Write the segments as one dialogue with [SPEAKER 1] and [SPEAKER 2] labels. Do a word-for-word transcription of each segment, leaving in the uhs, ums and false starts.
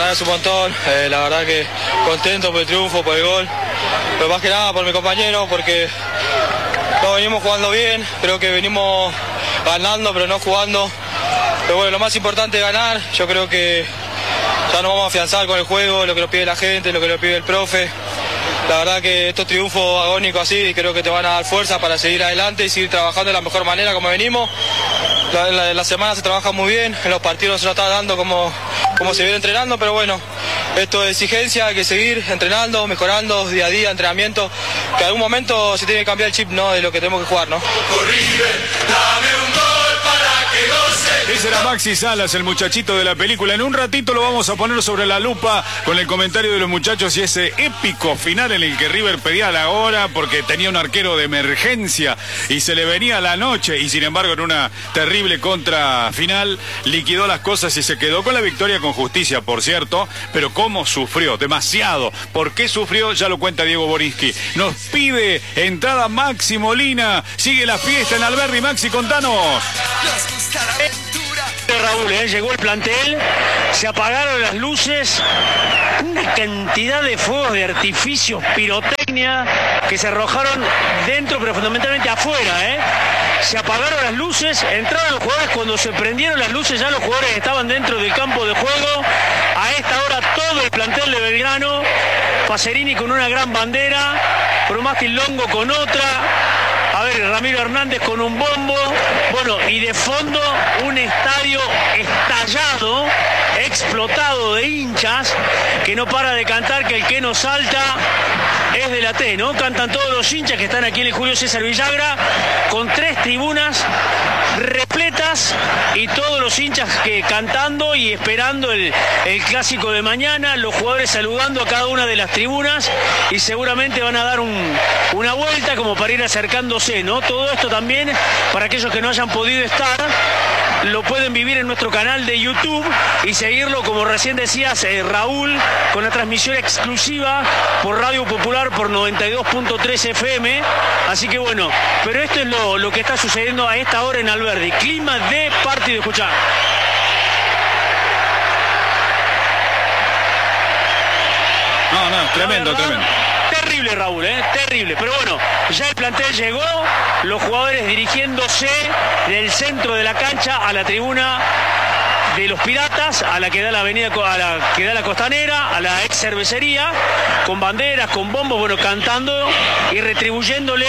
[SPEAKER 1] agradece un montón, eh, la verdad que contento por el triunfo, por el gol, pero más que nada por mi compañero, porque no venimos jugando bien, creo que venimos ganando pero no jugando, pero bueno, lo más importante es ganar. Yo creo que ya nos vamos a afianzar con el juego, lo que nos pide la gente, lo que nos pide el profe. La verdad que estos triunfos agónicos así creo que te van a dar fuerza para seguir adelante y seguir trabajando de la mejor manera como venimos. La, la, la semana se trabaja muy bien, en los partidos se nos está dando como, como se viene entrenando, pero bueno, esto es exigencia, hay que seguir entrenando, mejorando día a día, entrenamiento, que en algún momento se tiene que cambiar el chip, ¿no?, de lo que tenemos que jugar, ¿no?
[SPEAKER 2] Ese era Maxi Salas, el muchachito de la película. En un ratito lo vamos a poner sobre la lupa con el comentario de los muchachos y ese épico final en el que River pedía la hora porque tenía un arquero de emergencia y se le venía la noche y sin embargo en una terrible contra final liquidó las cosas y se quedó con la victoria con justicia, por cierto, pero cómo sufrió, demasiado. ¿Por qué sufrió? Ya lo cuenta Diego Borinsky. Nos pide entrada Maxi Molina. Sigue la fiesta en Alberdi. Maxi, contanos.
[SPEAKER 3] Raúl, ¿eh? Llegó el plantel, se apagaron las luces, una cantidad de fuegos de artificios, pirotecnia, que se arrojaron dentro, pero fundamentalmente afuera, ¿eh? Se apagaron las luces, entraron los jugadores, cuando se prendieron las luces ya los jugadores estaban dentro del campo de juego. A esta hora todo el plantel de Belgrano, Pacerini con una gran bandera, Promástil Longo con otra. A ver, Ramiro Hernández con un bombo. Bueno, y de fondo un estadio estallado, explotado de hinchas, que no para de cantar que el que no salta es de la T, ¿no? Cantan todos los hinchas que están aquí en el Julio César Villagra, con tres tribunas repletas y todos los hinchas que cantando y esperando el, el clásico de mañana, los jugadores saludando a cada una de las tribunas y seguramente van a dar un, una vuelta como para ir acercándose, ¿no? Todo esto también, para aquellos que no hayan podido estar, lo pueden vivir en nuestro canal de YouTube y seguirlo, como recién decías, eh, Raúl, con la transmisión exclusiva por Radio Popular por noventa y dos punto tres F M. Así que bueno, pero esto es lo, lo que está sucediendo a esta hora en Alberdi. Clima de partido, escuchá.
[SPEAKER 2] No, no, tremendo, tremendo.
[SPEAKER 3] Terrible, Raúl, ¿eh? Terrible. Pero bueno, ya el plantel llegó, los jugadores dirigiéndose del centro de la cancha a la tribuna de los Piratas, a la que da la avenida, a la que da la Costanera, a la ex cervecería, con banderas, con bombos, bueno, cantando y retribuyéndole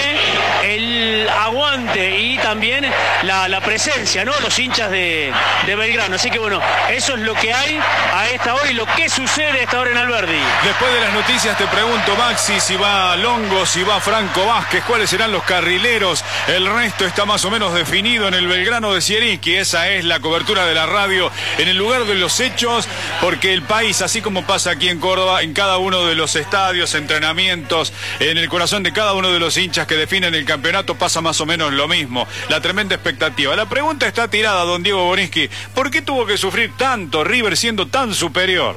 [SPEAKER 3] el aguante y también la, la presencia, ¿no? Los hinchas de, de Belgrano. Así que bueno, eso es lo que hay a esta hora y lo que sucede a esta hora en Alberdi.
[SPEAKER 2] Después de las noticias te pregunto, Maxi, si va Longo, si va Franco Vázquez, cuáles serán los carrileros. El resto está más o menos definido en el Belgrano de Sieriki. Esa es la cobertura de la radio en el lugar de los hechos, porque el país, así como pasa aquí en Córdoba, en cada uno de los estadios, entrenamientos, en el corazón de cada uno de los hinchas que definen el campeonato, pasa más o menos lo mismo. La tremenda expectativa. La pregunta está tirada, don Diego Borinsky. ¿Por qué tuvo que sufrir tanto River siendo tan superior?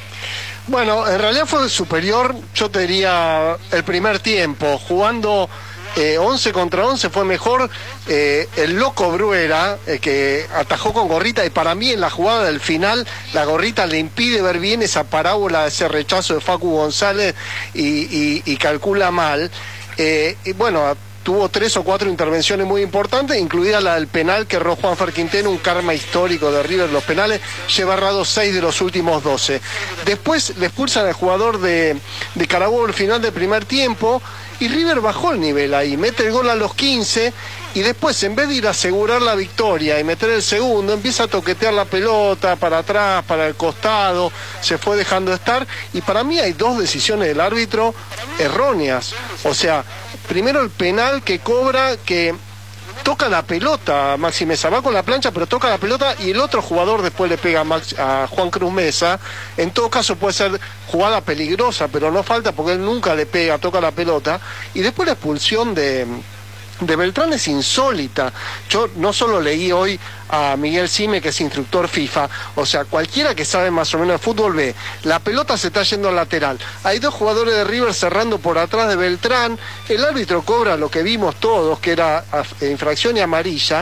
[SPEAKER 4] Bueno, en realidad fue superior, yo te diría, el primer tiempo, jugando eh, once contra once fue mejor eh, el loco Bruera, eh, que atajó con Gorrita, y para mí en la jugada del final, la Gorrita le impide ver bien esa parábola, ese rechazo de Facu González y, y, y calcula mal. Eh, y bueno, tuvo tres o cuatro intervenciones muy importantes, incluida la del penal que erró Juanfer Quintero, un karma histórico de River. Los penales lleva errado seis de los últimos doce. Después le expulsan al jugador de, de Carabobo al final del primer tiempo, y River bajó el nivel ahí, mete el gol a los quince, y después, en vez de ir a asegurar la victoria y meter el segundo, empieza a toquetear la pelota para atrás, para el costado, se fue dejando estar, y para mí hay dos decisiones del árbitro erróneas. O sea, primero el penal que cobra, que toca la pelota, Maxi Mesa va con la plancha, pero toca la pelota y el otro jugador después le pega a, Max, a Juan Cruz Mesa. En todo caso puede ser jugada peligrosa, pero no falta porque él nunca le pega, toca la pelota. Y después la expulsión de... de Beltrán es insólita. Yo no solo leí hoy a Miguel Cime, que es instructor FIFA, o sea, cualquiera que sabe más o menos de fútbol ve, la pelota se está yendo al lateral, hay dos jugadores de River cerrando por atrás de Beltrán, el árbitro cobra lo que vimos todos, que era infracción y amarilla,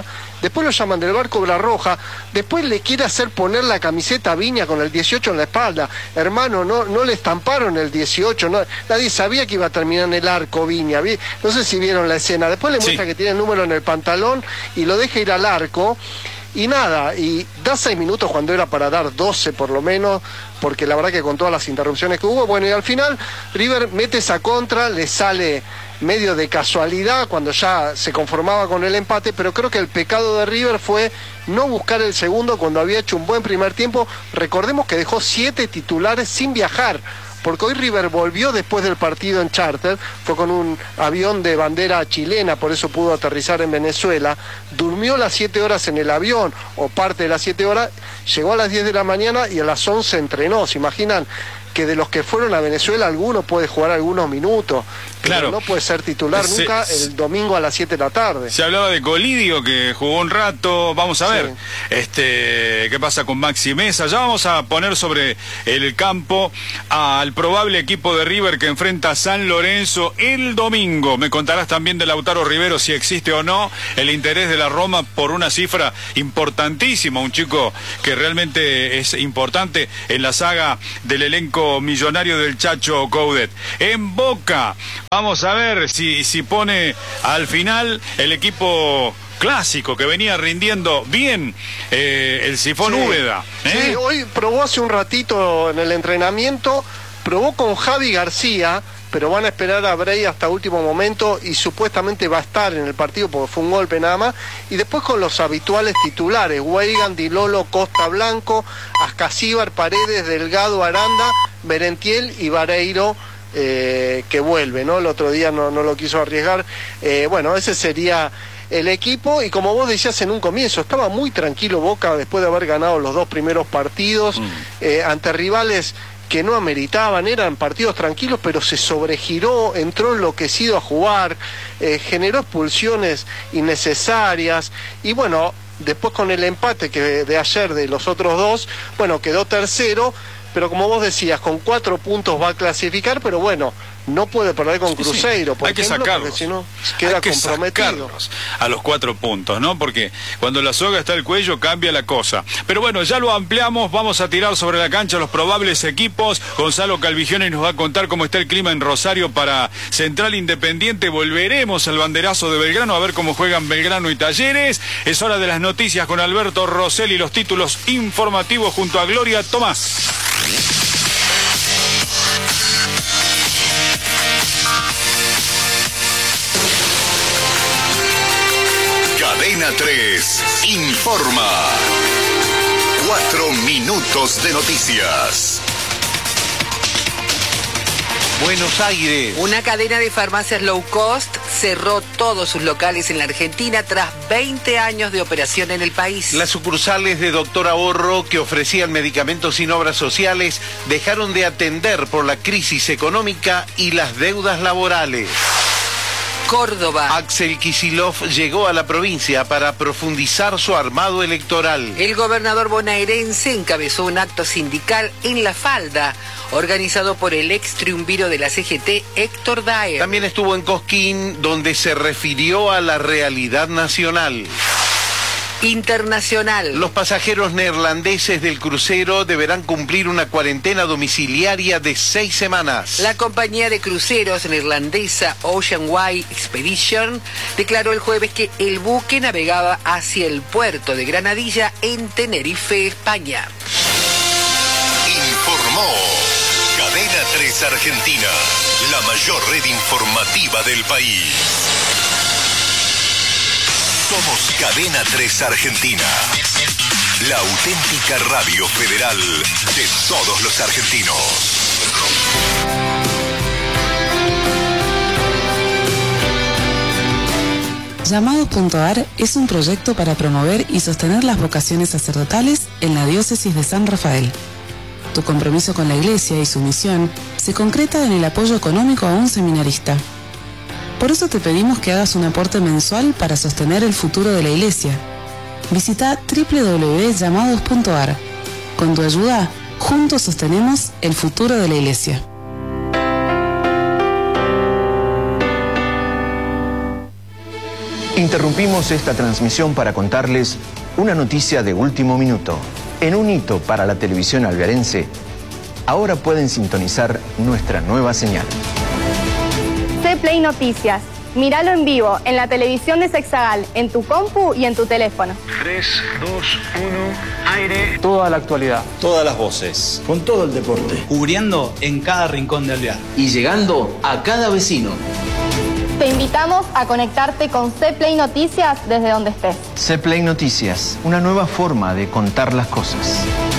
[SPEAKER 4] después lo llaman del bar, cobra roja, después le quiere hacer poner la camiseta a Viña con el dieciocho en la espalda. Hermano, no, no le estamparon el dieciocho, no, nadie sabía que iba a terminar en el arco Viña, no sé si vieron la escena, después le muestra sí. que tiene el número en el pantalón y lo deja ir al arco. Y nada, y da seis minutos cuando era para dar doce por lo menos, porque la verdad que con todas las interrupciones que hubo, bueno, y al final River mete esa contra, le sale medio de casualidad cuando ya se conformaba con el empate, pero creo que el pecado de River fue no buscar el segundo cuando había hecho un buen primer tiempo. Recordemos que dejó siete titulares sin viajar, porque hoy River volvió después del partido en charter, fue con un avión de bandera chilena, por eso pudo aterrizar en Venezuela, durmió las siete horas en el avión, o parte de las siete horas, llegó a las diez de la mañana y a las once entrenó. ¿Se imaginan que de los que fueron a Venezuela alguno puede jugar algunos minutos? Claro. Pero no puede ser titular se, nunca el domingo a las siete de la tarde.
[SPEAKER 2] Se hablaba de Colidio, que jugó un rato. Vamos a ver sí. este qué pasa con Maxi Mesa. Ya vamos a poner sobre el campo al probable equipo de River que enfrenta a San Lorenzo el domingo. Me contarás también de Lautaro Rivero, si existe o no el interés de la Roma por una cifra importantísima. Un chico que realmente es importante en la saga del elenco millonario del Chacho Coudet. En Boca, vamos a ver si, si pone al final el equipo clásico que venía rindiendo bien, eh, el Sifón sí. Úbeda. ¿eh?
[SPEAKER 4] Sí, hoy probó hace un ratito en el entrenamiento, probó con Javi García, pero van a esperar a Bray hasta último momento y supuestamente va a estar en el partido porque fue un golpe nada más. Y después con los habituales titulares, Weigan, Di Lolo, Costa Blanco, Ascasíbar, Paredes, Delgado, Aranda, Merentiel y Vareiro, eh, que vuelve, ¿no? El otro día no, no lo quiso arriesgar. Eh, bueno, ese sería el equipo, y como vos decías en un comienzo, estaba muy tranquilo Boca después de haber ganado los dos primeros partidos, mm. eh, ante rivales que no ameritaban, eran partidos tranquilos, pero se sobregiró, entró enloquecido a jugar, eh, generó expulsiones innecesarias, y bueno, después con el empate que de ayer de los otros dos, bueno, quedó tercero, pero como vos decías, con cuatro puntos va a clasificar, pero bueno, no puede perder con sí, Cruzeiro,
[SPEAKER 2] sí.
[SPEAKER 4] por
[SPEAKER 2] Hay
[SPEAKER 4] ejemplo,
[SPEAKER 2] que sacarlos.
[SPEAKER 4] porque si no queda
[SPEAKER 2] Hay que
[SPEAKER 4] comprometido
[SPEAKER 2] a los cuatro puntos, ¿no? Porque cuando la soga está al cuello cambia la cosa. Pero bueno, ya lo ampliamos, vamos a tirar sobre la cancha los probables equipos. Gonzalo Calvigione nos va a contar cómo está el clima en Rosario para Central Independiente. Volveremos al banderazo de Belgrano a ver cómo juegan Belgrano y Talleres. Es hora de las noticias con Alberto Rosell y los títulos informativos junto a Gloria Tomás.
[SPEAKER 5] Cadena tres informa. Cuatro minutos de noticias.
[SPEAKER 6] Buenos Aires.
[SPEAKER 7] Una cadena de farmacias low cost cerró todos sus locales en la Argentina tras veinte años de operación en el país.
[SPEAKER 6] Las sucursales de Doctor Ahorro, que ofrecían medicamentos sin obras sociales, dejaron de atender por la crisis económica y las deudas laborales.
[SPEAKER 7] Córdoba.
[SPEAKER 6] Axel Kicillof llegó a la provincia para profundizar su armado electoral.
[SPEAKER 7] El gobernador bonaerense encabezó un acto sindical en La Falda, organizado por el ex triunviro de la C G T, Héctor Daer.
[SPEAKER 6] También estuvo en Cosquín, donde se refirió a la realidad nacional.
[SPEAKER 7] Internacional.
[SPEAKER 6] Los pasajeros neerlandeses del crucero deberán cumplir una cuarentena domiciliaria de seis semanas.
[SPEAKER 7] La compañía de cruceros neerlandesa Ocean Way Expedition declaró el jueves que el buque navegaba hacia el puerto de Granadilla en Tenerife, España.
[SPEAKER 5] Informó Cadena tres Argentina, la mayor red informativa del país. Somos Cadena tres Argentina, la auténtica radio federal de todos los argentinos.
[SPEAKER 8] Llamados punto a r es un proyecto para promover y sostener las vocaciones sacerdotales en la diócesis de San Rafael. Tu compromiso con la Iglesia y su misión se concreta en el apoyo económico a un seminarista. Por eso te pedimos que hagas un aporte mensual para sostener el futuro de la Iglesia. Visita doble u doble u doble u punto llamados punto a r. Con tu ayuda, juntos sostenemos el futuro de la Iglesia.
[SPEAKER 9] Interrumpimos esta transmisión para contarles una noticia de último minuto. En un hito para la televisión alvearense, ahora pueden sintonizar nuestra nueva señal.
[SPEAKER 10] C-Play Noticias. Míralo en vivo, en la televisión de Sexagal, en tu compu y en tu teléfono.
[SPEAKER 11] tres, dos, uno, aire.
[SPEAKER 12] Toda la actualidad.
[SPEAKER 13] Todas las voces.
[SPEAKER 14] Con todo el deporte.
[SPEAKER 15] Cubriendo en cada rincón de Alvear.
[SPEAKER 16] Y llegando a cada vecino.
[SPEAKER 10] Te invitamos a conectarte con C-Play Noticias desde donde estés.
[SPEAKER 9] C-Play Noticias, una nueva forma de contar las cosas.